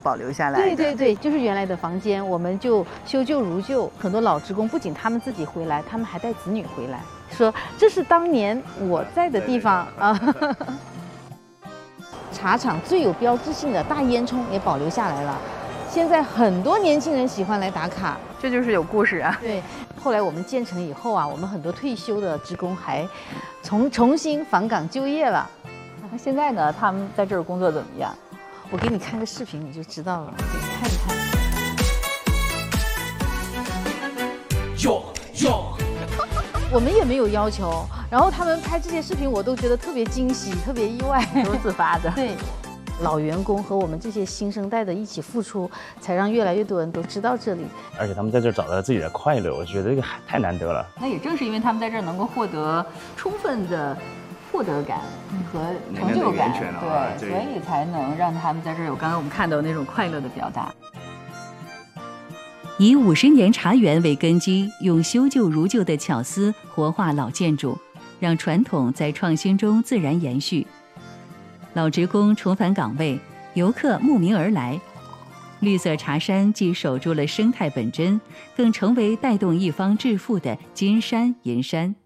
保留下来的。 对对对，就是原来的房间，我们就修旧如旧。很多老职工不仅他们自己回来，他们还带子女回来，说这是当年我在的地方啊。茶厂最有标志性的大烟囱也保留下来了，现在很多年轻人喜欢来打卡， 这就是有故事啊。 对，后来我们建成以后啊，我们很多退休的职工还重新返岗就业了。 那现在呢，他们在这儿工作怎么样？ 我给你看个视频你就知道了，给你看一看。我们也没有要求，然后他们拍这些视频，我都觉得特别惊喜，特别意外， 都是自发的。 对，老员工和我们这些新生代的一起付出，才让越来越多人都知道这里。 而且他们在这儿找到自己的快乐，我觉得这个太难得了。 那也正是因为他们在这儿能够获得充分的获得感和成就感，对，所以才能让他们在这儿有刚刚我们看到那种快乐的表达。 以50年茶园为根基，用修旧如旧的巧思活化老建筑，让传统在创新中自然延续。老职工重返岗位，游客慕名而来。绿色茶山既守住了生态本真，更成为带动一方致富的金山银山。